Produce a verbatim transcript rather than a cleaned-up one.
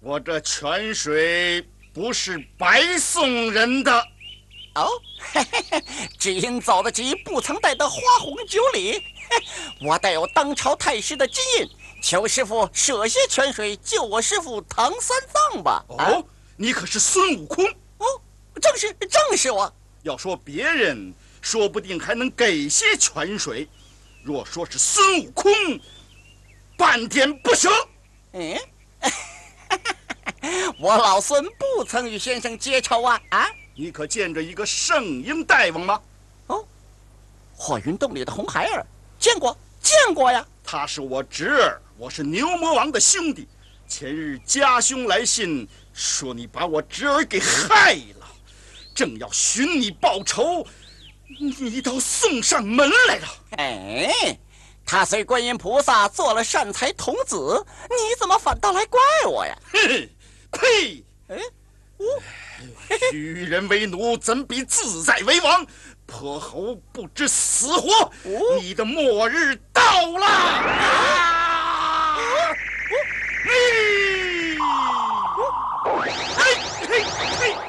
我这泉水不是白送人的。 哦，嘿嘿嘿，只因走得急，不曾带得花红酒礼。我带有当朝太师的金印，求师傅舍些泉水救我师傅唐三藏吧。 哦， 啊、 你可是孙悟空？ 哦，正是正是我。 要说别人，说不定还能给些泉水；若说是孙悟空，半点不舍。 嗯，我老孙不曾与先生结仇啊！啊， 你可见着一个圣婴大王吗？ 哦，火云洞里的红孩儿，见过见过呀。 他是我侄儿，我是牛魔王的兄弟。前日家兄来信说你把我侄儿给害了，正要寻你报仇，你倒送上门来了。 哎，他虽观音菩萨做了善财童子，你怎么反倒来怪我呀？ 嘿，呸！ 哎，我许人为奴，怎比自在为王？泼猴不知死活， 哦、 你的末日到了！啊！嘿，嘿，嘿，嘿。